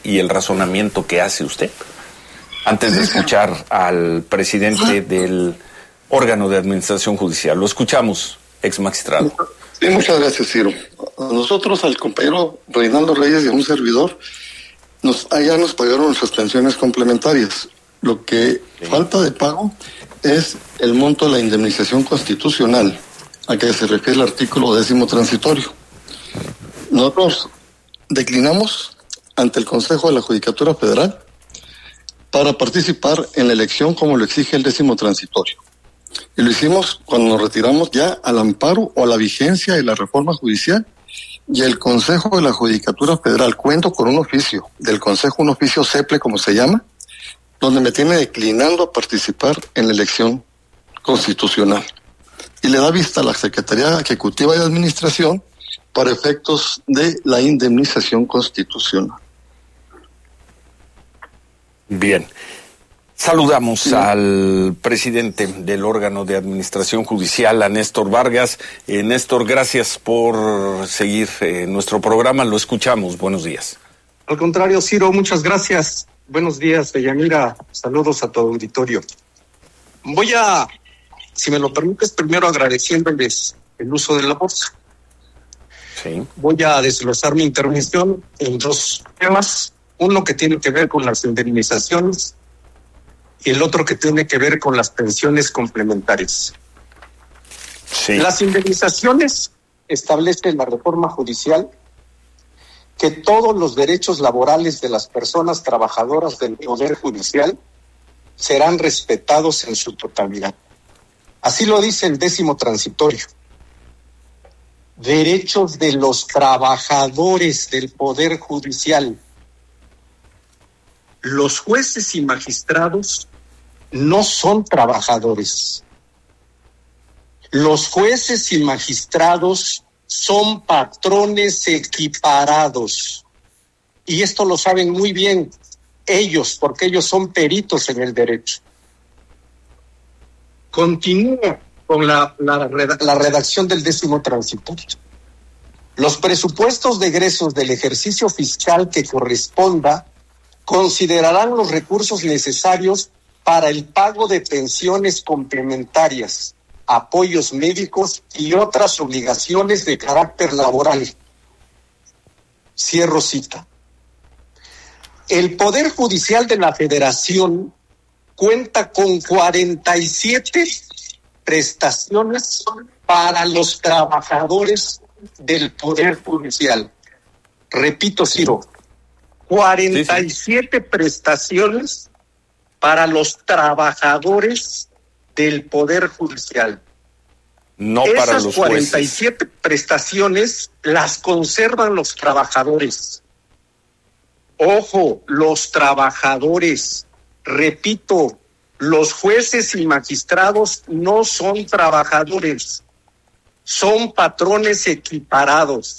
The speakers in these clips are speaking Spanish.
y el razonamiento que hace usted? Antes de escuchar al presidente del órgano de administración judicial. Lo escuchamos, ex magistrado. Sí, muchas gracias, Ciro. A nosotros, al compañero Reinaldo Reyes y a un servidor, allá nos pagaron nuestras pensiones complementarias. Lo que falta de pago es el monto de la indemnización constitucional, a que se refiere el artículo 10º transitorio. Nosotros declinamos ante el Consejo de la Judicatura Federal para participar en la elección como lo exige el 10º transitorio. Y lo hicimos cuando nos retiramos ya al amparo o a la vigencia de la reforma judicial, y el Consejo de la Judicatura Federal, cuento con un oficio del Consejo, un oficio CEPLE como se llama, donde me tiene declinando a participar en la elección constitucional. Y le da vista a la Secretaría Ejecutiva de Administración para efectos de la indemnización constitucional. Bien. Saludamos al presidente del órgano de administración judicial, a Néstor Vargas. Néstor, gracias por seguir nuestro programa. Lo escuchamos. Buenos días. Al contrario, Ciro, muchas gracias. Buenos días, Deyanira. Saludos a tu auditorio. Voy a, si me lo permites, primero agradeciéndoles el uso de la voz. Sí. Voy a desglosar mi intervención en dos temas. Uno que tiene que ver con las indemnizaciones y el otro que tiene que ver con las pensiones complementarias. Sí. Las indemnizaciones establece la reforma judicial que todos los derechos laborales de las personas trabajadoras del Poder Judicial serán respetados en su totalidad. Así lo dice el 10º transitorio. Derechos de los trabajadores del Poder Judicial. Los jueces y magistrados no son trabajadores. Los jueces y magistrados son patrones equiparados. Y esto lo saben muy bien ellos, porque ellos son peritos en el derecho. Continúa con la redacción del 10º transitorio. Los presupuestos de egresos del ejercicio fiscal que corresponda considerarán los recursos necesarios para el pago de pensiones complementarias, apoyos médicos y otras obligaciones de carácter laboral. Cierro cita. El Poder Judicial de la Federación cuenta con 47 prestaciones para los trabajadores del Poder Judicial. Repito, Ciro, 47 prestaciones para los trabajadores del Poder Judicial. No para los jueces. Esas 47 prestaciones las conservan los trabajadores. Ojo, los trabajadores. Repito, los jueces y magistrados no son trabajadores, son patrones equiparados.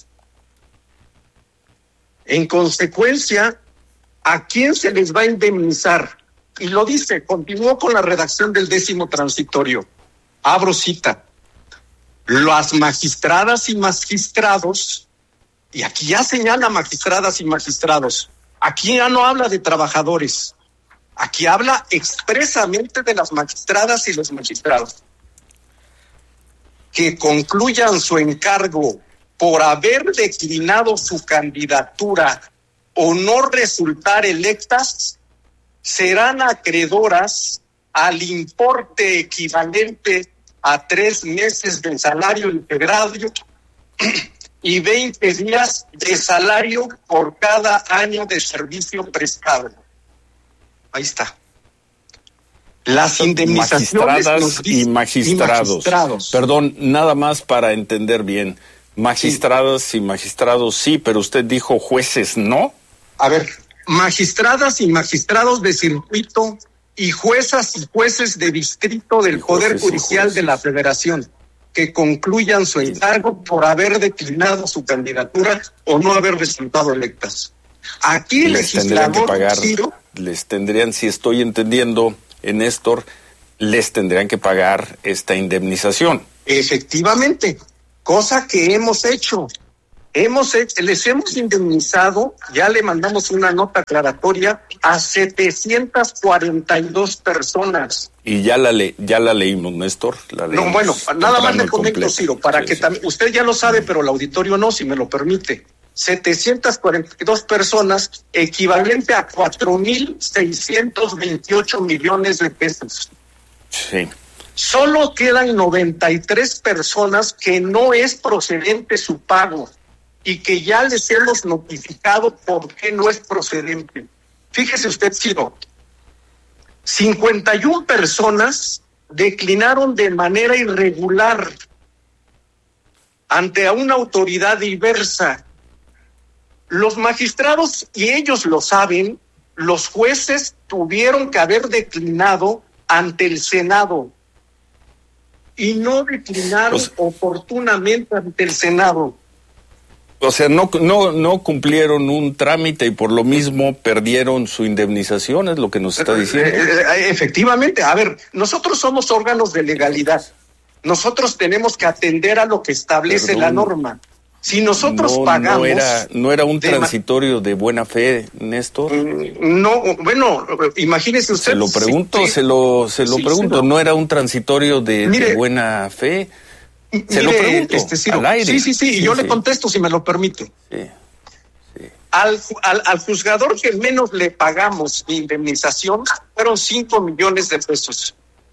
En consecuencia, ¿a quién se les va a indemnizar? Y lo dice, continuó con la redacción del 10º transitorio. Abro cita. Las magistradas y magistrados, y aquí ya señala magistradas y magistrados, aquí ya no habla de trabajadores, aquí habla expresamente de las magistradas y los magistrados, que concluyan su encargo por haber declinado su candidatura o no resultar electas, serán acreedoras al importe equivalente a 3 meses de salario integrado y 20 días de salario por cada año de servicio prestado. Ahí está. Las indemnizaciones magistradas y magistrados. Perdón, nada más para entender bien. Magistradas y magistrados sí, pero usted dijo jueces no. A ver, magistradas y magistrados de circuito y juezas y jueces de distrito del Poder Judicial de la Federación que concluyan su encargo por haber declinado su candidatura o no haber resultado electas. Aquí el legislador les tendrían, si estoy entendiendo, Néstor, les tendrían que pagar esta indemnización. Efectivamente, cosa que hemos hecho. Les hemos indemnizado, ya le mandamos una nota aclaratoria a 742 personas. Y ya la leímos, Néstor. No, bueno, nada más le comento, Ciro, para que también, usted ya lo sabe, pero el auditorio no, si me lo permite. 742 personas, equivalente a 4,628 millones de pesos. Sí. Solo quedan 93 personas que no es procedente su pago y que ya les hemos notificado por qué no es procedente. Fíjese usted, Ciro, 51 personas declinaron de manera irregular ante una autoridad diversa. Los magistrados, y ellos lo saben, los jueces tuvieron que haber declinado ante el Senado y no declinaron oportunamente ante el Senado. O sea, no cumplieron un trámite y por lo mismo perdieron su indemnización, es lo que nos está diciendo. Efectivamente, a ver, nosotros somos órganos de legalidad. Nosotros tenemos que atender a lo que establece la norma. Si nosotros pagamos... ¿No era un transitorio de buena fe, Néstor? No, bueno, imagínese usted... Se lo pregunto, se lo pregunto. ¿No era un transitorio de buena fe? Se lo pregunto, al aire. Sí, y yo le contesto si me lo permite. Sí. Al juzgador que menos le pagamos de indemnización fueron 5 millones de pesos.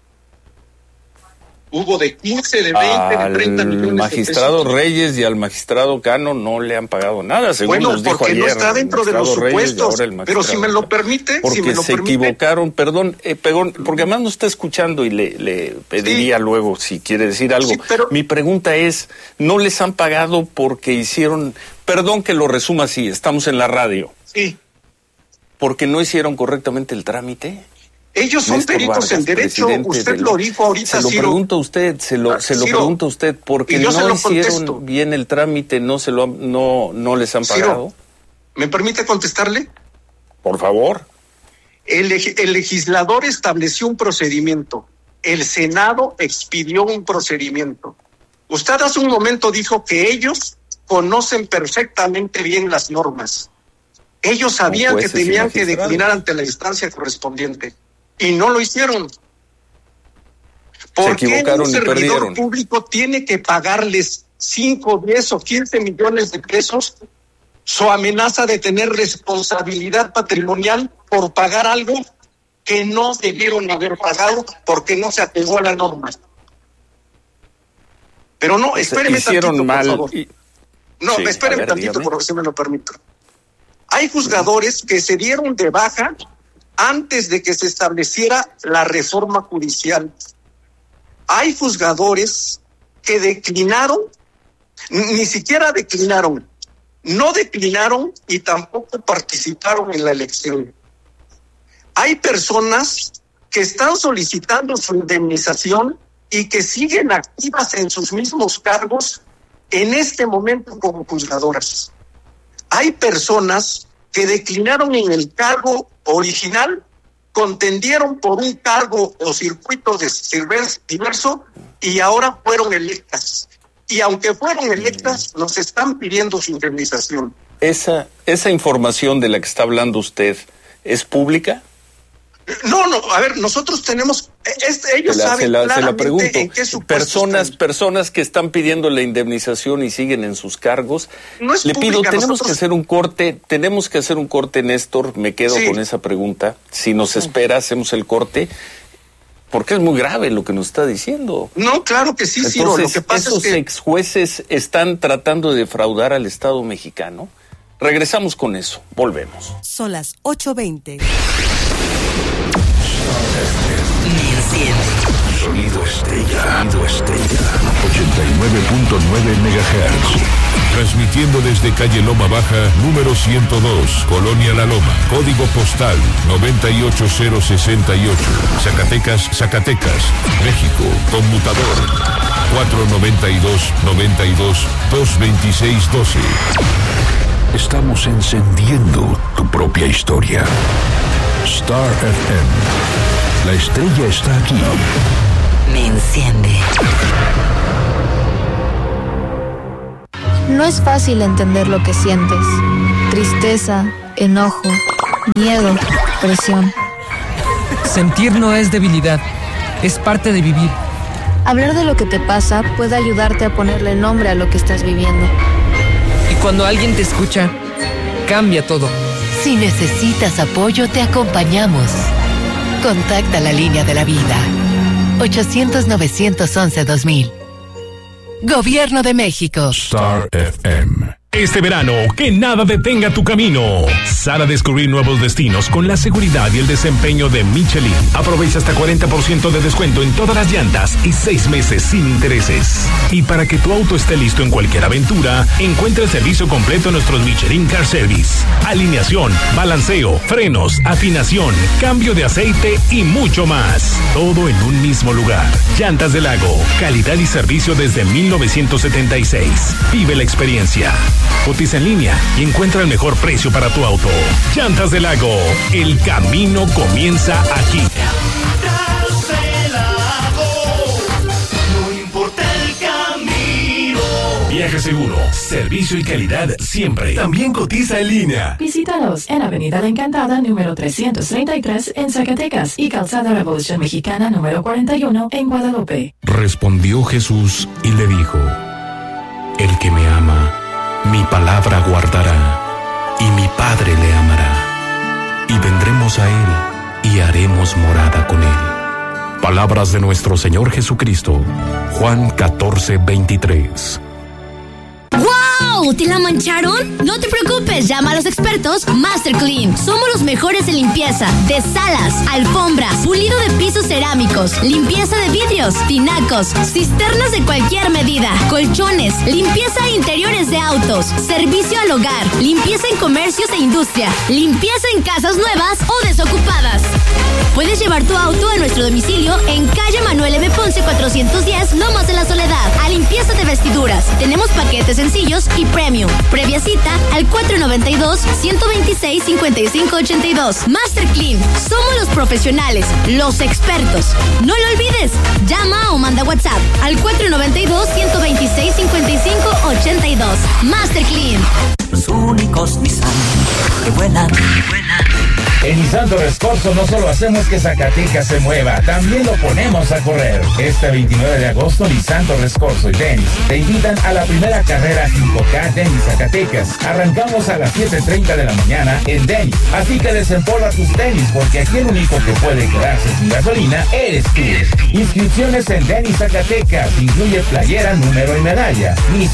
Hubo de 15, de 20, de 30 millones. Al magistrado Reyes y al magistrado Cano no le han pagado nada, según nos dijo ayer. Bueno, porque no está dentro de los supuestos. Pero si me lo permite, equivocaron, perdón, porque además no está escuchando y le pediría luego si quiere decir algo. Sí, pero mi pregunta es, ¿no les han pagado porque hicieron, perdón que lo resuma así, estamos en la radio? Sí. ¿Porque no hicieron correctamente el trámite? Ellos son peritos en derecho, usted lo dijo ahorita, Se lo pregunta usted, se lo pregunta usted, porque no hicieron bien el trámite, no les han pagado. Ciro, ¿me permite contestarle? Por favor. El legislador estableció un procedimiento, el Senado expidió un procedimiento. Usted hace un momento dijo que ellos conocen perfectamente bien las normas. Ellos sabían que tenían que declinar ante la instancia correspondiente. Y no lo hicieron. ¿Por qué un servidor público tiene que pagarles 5, 10 o 15 millones de pesos su amenaza de tener responsabilidad patrimonial por pagar algo que no debieron haber pagado porque no se apegó a la norma? Pero no, espéreme tantito, por favor. No, espéreme tantito, por si me lo permito. Hay juzgadores que se dieron de baja antes de que se estableciera la reforma judicial. Hay juzgadores que declinaron, ni siquiera declinaron, no declinaron y tampoco participaron en la elección. Hay personas que están solicitando su indemnización y que siguen activas en sus mismos cargos en este momento como juzgadoras. Hay personas que declinaron en el cargo original, contendieron por un cargo o circuito diverso y ahora fueron electas. Y aunque fueron electas, nos están pidiendo su indemnización. ¿Esa información de la que está hablando usted es pública? No, a ver, nosotros tenemos, ellos saben claramente en qué supuesto personas que están pidiendo la indemnización y siguen en sus cargos. No es Le pública, pido, tenemos que hacer un corte, Néstor, me quedo con esa pregunta. Si nos espera, hacemos el corte, porque es muy grave lo que nos está diciendo. No, claro que sí, Ciro. Entonces, lo que pasa es que esos ex jueces están tratando de defraudar al Estado mexicano. Regresamos con eso, volvemos. Son las 8:20. Sonido estrella. 89.9 MHz. Transmitiendo desde calle Loma Baja, número 102, Colonia La Loma. Código postal 98068. Zacatecas, México. Conmutador 492-92-226-12. Estamos encendiendo tu propia historia. Star FM. La estrella está aquí. Me enciende. No es fácil entender lo que sientes. Tristeza, enojo, miedo, presión. Sentir no es debilidad, es parte de vivir. Hablar de lo que te pasa puede ayudarte a ponerle nombre a lo que estás viviendo. Y cuando alguien te escucha, cambia todo. Si necesitas apoyo, te acompañamos. Contacta la línea de la vida. 800-911-2000. Gobierno de México. Star FM. Este verano, que nada detenga tu camino. Sal a descubrir nuevos destinos con la seguridad y el desempeño de Michelin. Aprovecha hasta 40% de descuento en todas las llantas y 6 meses sin intereses. Y para que tu auto esté listo en cualquier aventura, encuentra el servicio completo en nuestros Michelin Car Service. Alineación, balanceo, frenos, afinación, cambio de aceite y mucho más. Todo en un mismo lugar. Llantas del Lago, calidad y servicio desde 1976. Vive la experiencia. Cotiza en línea y encuentra el mejor precio para tu auto. Llantas del Lago, el camino comienza aquí. Llantas del Lago, no importa el camino. Viaje seguro, servicio y calidad siempre. También cotiza en línea. Visítalos en Avenida La Encantada, número 333 en Zacatecas y Calzada Revolución Mexicana, número 41 en Guadalupe. Respondió Jesús y le dijo: el que me ama, mi palabra guardará, y mi Padre le amará, y vendremos a él, y haremos morada con él. Palabras de nuestro Señor Jesucristo. Juan 14:23. ¡Wow! ¿Te la mancharon? No te preocupes, llama a los expertos Master Clean. Somos los mejores en limpieza de salas, alfombras, pulido de pisos cerámicos, limpieza de vidrios, tinacos, cisternas de cualquier medida, colchones, limpieza de interiores de autos, servicio al hogar, limpieza en comercios e industria, limpieza en casas nuevas o desocupadas. Puedes llevar tu auto a nuestro domicilio en calle Manuel M. Ponce 410, Lomas de la Soledad, a limpieza de vestiduras. Tenemos paquetes sencillos y premium. Previa cita al 492-126-5582. Master Clean. Somos los profesionales, los expertos. No lo olvides. Llama o manda WhatsApp al 492-126-5582. Master Clean. Los únicos Nissan que vuelan. En Nissan Torres Corso no solo hacemos que Zacatecas se mueva, también lo ponemos a correr. Este 29 de agosto, Nissan Torres Corso y Dennis te invitan a la primera carrera 5K Dennis Zacatecas. Arrancamos a las 7:30 de la mañana en Dennis, así que desempolva tus tenis, porque aquí el único que puede quedarse sin gasolina eres tú. Inscripciones en Dennis Zacatecas, incluye playera, número y medalla. Nissan